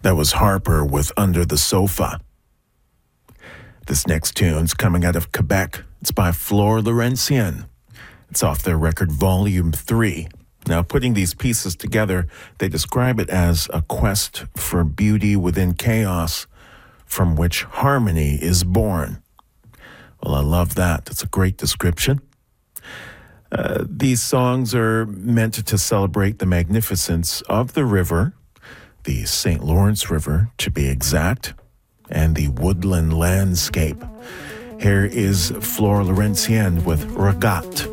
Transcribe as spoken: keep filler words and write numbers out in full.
That was Harper with Under the Sofa. This next tune's coming out of Quebec. It's by Flore Laurentienne. It's off their record Volume three. Now, putting these pieces together, they describe it as a quest for beauty within chaos from which harmony is born. Well, I love that. It's a great description. Uh, these songs are meant to celebrate the magnificence of the river, the Saint Lawrence River, to be exact, and the woodland landscape. Here is Flore Laurentienne with Regatte.